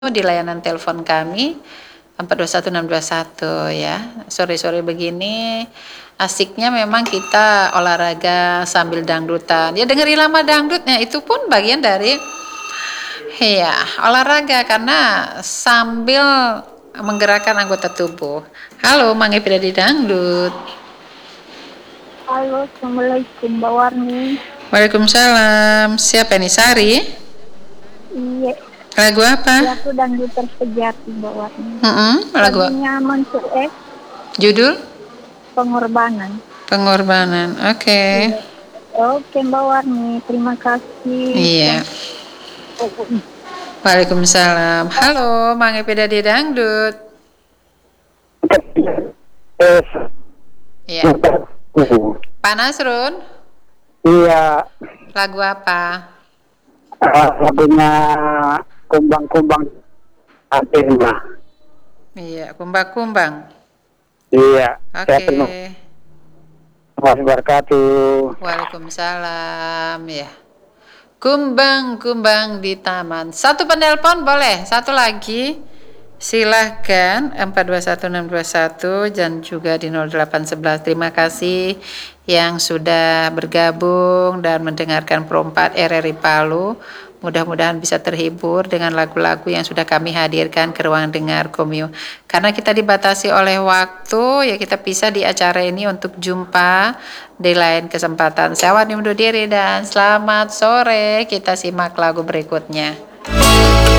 di layanan telepon kami 421621 ya. Sore-sore begini asiknya memang kita olahraga sambil dangdutan. Ya dengerin lama dangdutnya itu pun bagian dari ya olahraga karena sambil menggerakkan anggota tubuh. Halo, Mang Epi dari Dangdut. Halo, Assalamualaikum Mbak Warni. Waalaikumsalam. Siapa ini, Sari? Iya, Lagu apa? aku dangdut sejati Mbak Warni. Lagu Lagunya Mansur X, judul Pengorbanan. Pengorbanan. Oke. Iya. Oke Mbak Warni, terima kasih. Iya. Waalaikumsalam. Halo, Mang Epi dari Dangdut. Iya. Pak Nasrun, Iya, lagu apa? lagunya kumbang-kumbang Athena. Iya, kumbang-kumbang. Iya, saya Oke. penuh. Wabarakatuh. Waalaikumsalam. Ya. Kumbang-kumbang di taman. Satu penelpon boleh, satu lagi. Silahkan 421621 dan juga di 0811. Terima kasih yang sudah bergabung dan mendengarkan Pro 4 RRI Palu. Mudah-mudahan bisa terhibur dengan lagu-lagu yang sudah kami hadirkan ke ruang dengar Komio. Karena kita dibatasi oleh waktu, ya kita pisah di acara ini untuk jumpa di lain kesempatan. Saya Warni undur diri dan selamat sore. Kita simak lagu berikutnya.